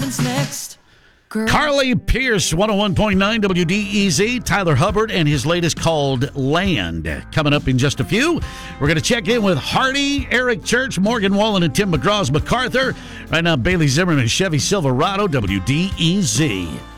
happens next. Girl. Carly Pierce, 101.9 WDEZ. Tyler Hubbard and his latest called Land. Coming up in just a few. We're going to check in with Hardy, Eric Church, Morgan Wallen, and Tim McGraw's MacArthur. Right now, Bailey Zimmerman and Chevy Silverado, WDEZ.